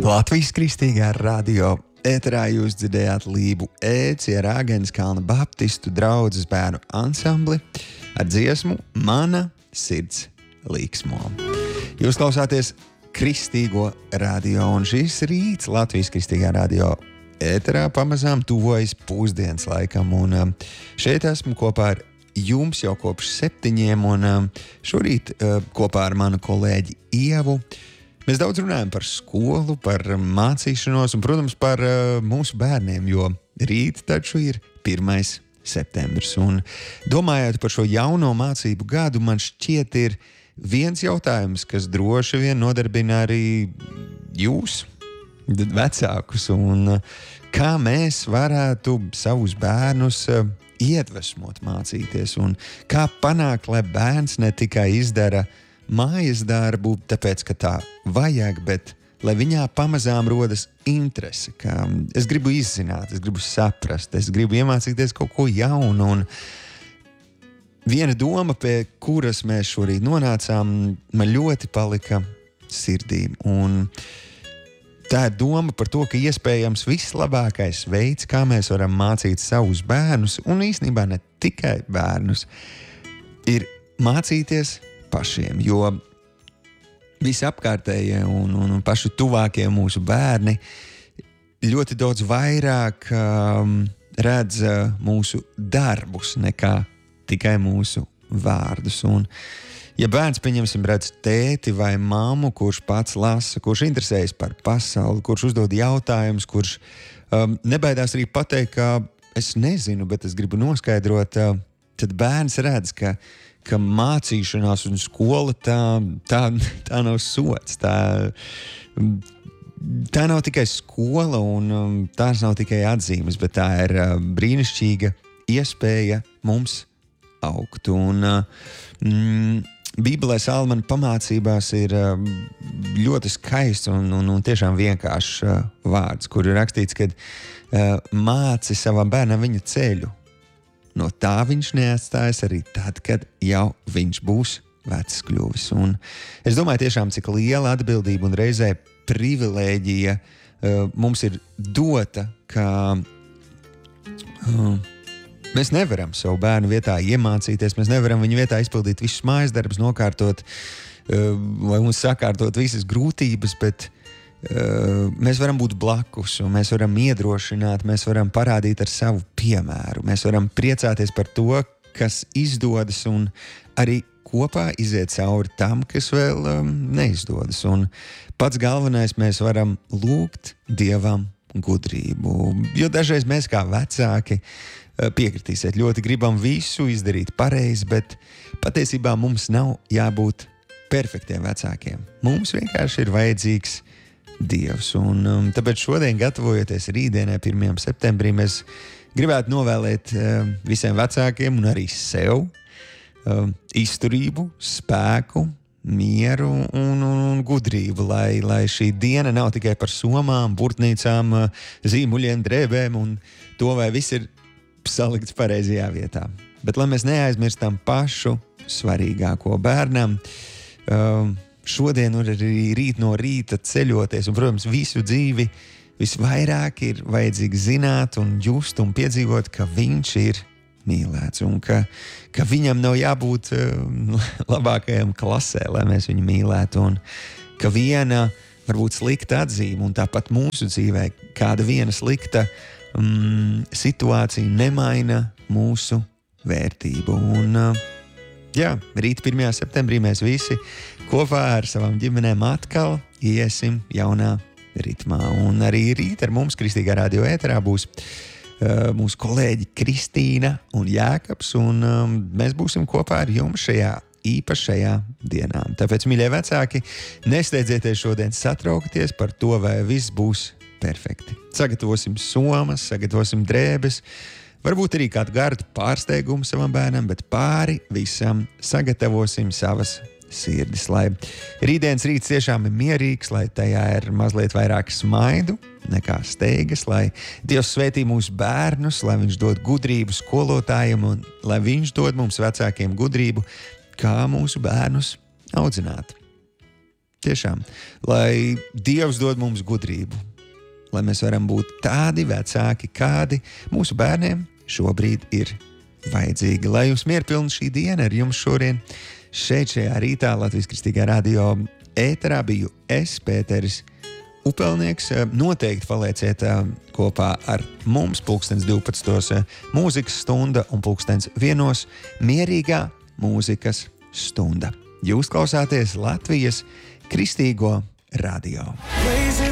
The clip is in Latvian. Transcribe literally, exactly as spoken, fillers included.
Latvijas Kristīgā radio ēterā jūs dzirdējāt Lību Ēci ar Āgenskalna Baptistu draudzes bērnu ansambli ar dziesmu Mana sirds līksmo. Jūs klausāties Kristīgo radio, un šis rīts Latvijas Kristīgā radio ēterā pamazām tuvojas pusdienas laikam, un šeit esmu kopā ar jums jau kopš septiņiem, un šorīt kopā ar manu kolēģi Ievu mēs daudz runājam par skolu, par mācīšanos un, protams, par mūsu bērniem, jo rīt taču ir pirmais septembris. Un domājot par šo jauno mācību gadu, man šķiet ir viens jautājums, kas droši vien nodarbina arī jūs, vecākus, un kā mēs varētu savus bērnus iedvesmot mācīties, un kā panākt, lai bērns ne tikai izdara mājas darbu, tāpēc, ka tā vajag, bet lai viņā pamazām rodas interese, ka es gribu izzināt, es gribu saprast, es gribu iemācīties kaut ko jaunu, un viena doma, pie kuras mēs šorīt nonācām, man ļoti palika sirdī, un tā ir doma par to, ka iespējams vislabākais veids, kā mēs varam mācīt savus bērnus, un īstenībā ne tikai bērnus, ir mācīties pašiem, jo visapkārtējie un, un, un paši tuvākie mūsu bērni ļoti daudz vairāk um, redz uh, mūsu darbus nekā tikai mūsu vārdus. Un ja bērns, pieņemsim, redz tēti vai mammu, kurš pats lasa, kurš interesējas par pasauli, kurš uzdod jautājumus, kurš um, nebaidās arī pateikt, ka es nezinu, bet es gribu noskaidrot, uh, tad bērns redz, ka, ka mācīšanās un skola tā, tā, tā nav sots, tā, tā nav tikai skola un um, tās nav tikai atzīmes, bet tā ir uh, brīnišķīga iespēja mums augt. Un, uh, mm, Bībelē Salmana pamācībās ir ļoti skaists un, un, un tiešām vienkāršs uh, vārds, kur ir rakstīts, ka uh, māci savam bērnam viņa ceļu. No tā viņš neatstājas arī tad, kad jau viņš būs vecs kļuvis. Un es domāju tiešām, cik liela atbildība un reizē privilēģija uh, mums ir dota, ka uh, mēs nevaram savu bērnu vietā iemācīties, mēs nevaram viņu vietā izpildīt visus mājas darbus, nokārtot vai mums sakārtot visas grūtības, bet uh, mēs varam būt blakus un mēs varam iedrošināt, mēs varam parādīt ar savu piemēru, mēs varam priecāties par to, kas izdodas un arī kopā iziet cauri tam, kas vēl um, neizdodas. Un pats galvenais, mēs varam lūgt Dievam gudrību, jo dažreiz mēs kā vecāki piekritīsiet, ļoti gribam visu izdarīt pareizi, bet patiesībā mums nav jābūt perfektiem vecākiem. Mums vienkārši ir vajadzīgs Dievs, un um, tāpēc šodien, gatavojoties rītdienai, pirmajam septembrim, es gribētu novēlēt um, visiem vecākiem un arī sev um, izturību, spēku, mieru un, un, un gudrību, lai, lai šī diena nav tikai par somām, burtnīcām, zīmuļiem, drēbēm un to, vai viss ir salikts pareizajā vietā. Bet lai mēs neaizmirstam pašu svarīgāko bērnam, um, šodien un arī rīt no rīta ceļoties, un, protams, visu dzīvi visvairāk ir vajadzīgi zināt un just un piedzīvot, ka viņš ir mīlēts un ka, ka viņam nav jābūt um, labākajam klasē, lai mēs viņu mīlētu, un ka viena varbūt slikta atzīme, un tāpat mūsu dzīvē kāda viena slikta um, situācija nemaina mūsu vērtību. Un, uh, jā, rīt pirmajā septembrī mēs visi kopā ar savām ģimenēm atkal iesim jaunā ritmā. Un arī rīt ar mums Kristīgā radio ēterā būs uh, mūsu kolēģi Kristīna un Jākaps, un um, mēs būsim kopā ar jums šajā īpašajā dienā. Tāpēc, mīļie vecāki, nesteidzieties šodien satraukties par to, vai viss būs perfekti. Sagatavosim somas, sagatavosim drēbes, varbūt arī kādu gardu pārsteigumu savam bērnam, bet pāri visam sagatavosim savas sirdis, lai rītdienas rīts tiešām ir mierīgs, lai tajā ir mazliet vairāk smaidu nekā steigas, lai Dievs svētī mūsu bērnus, lai viņš dod gudrību skolotājiem un lai viņš dod mums vecākiem gudrību, kā mūsu bērnus audzināt. Tiešām, lai Dievs dod mums gudrību, lai mēs varam būt tādi vecāki, kādi mūsu bērniem šobrīd ir vajadzīgi. Lai jums mierpilna šī diena ar jums šodien. Šeit šajā rītā Latvijas Kristīgā radio ēterā biju es, Pēteris Upelnieks. Noteikti palieciet kopā ar mums pulkstens divpadsmitos mūzikas stunda un pulkstens vienos mierīgā mūzikas stunda. Jūs klausāties Latvijas Kristīgo radio.